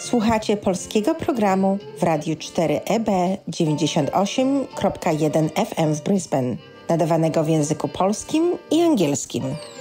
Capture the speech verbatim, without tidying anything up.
Słuchacie polskiego programu w Radiu cztery E B dziewięćdziesiąt osiem przecinek jeden F M w Brisbane, nadawanego w języku polskim i angielskim.